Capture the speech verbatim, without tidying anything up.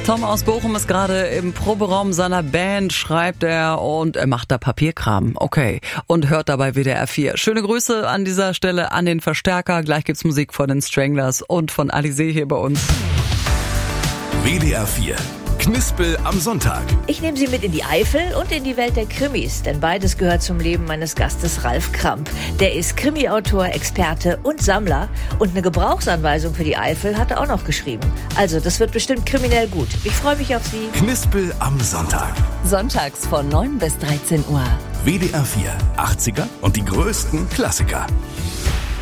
Tom aus Bochum ist gerade im Proberaum seiner Band, schreibt er, und er macht da Papierkram. Okay. Und hört dabei W D R vier. Schöne Grüße an dieser Stelle an den Verstärker. Gleich gibt's Musik von den Stranglers und von Alizé hier bei uns. W D R vier. Knispel am Sonntag. Ich nehme Sie mit in die Eifel und in die Welt der Krimis, denn beides gehört zum Leben meines Gastes Ralf Kramp. Der ist Krimi-Autor, Experte und Sammler und eine Gebrauchsanweisung für die Eifel hat er auch noch geschrieben. Also, das wird bestimmt kriminell gut. Ich freue mich auf Sie. Knispel am Sonntag. Sonntags von neun bis dreizehn Uhr. W D R vier. achtziger und die größten Klassiker.